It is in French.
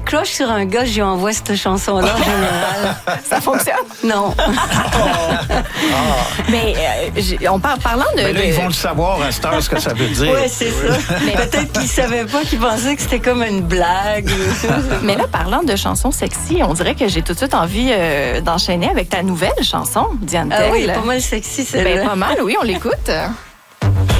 croche sur un gars, je lui envoie cette chanson-là en général. Ça fonctionne? Non. Mais parlant de... Mais là, ils vont le savoir à cette heure ce que ça veut dire. Oui, c'est ça. Mais peut-être qu'ils ne savaient pas, qu'ils pensaient que c'était comme une blague. Mais là, parlant de chansons sexy, on dirait que j'ai tout de suite envie d'enchaîner avec ta nouvelle chanson, Diane Tell. Ah oui, pas mal sexy, celle-là. Ben, pas mal, oui, on l'écoute.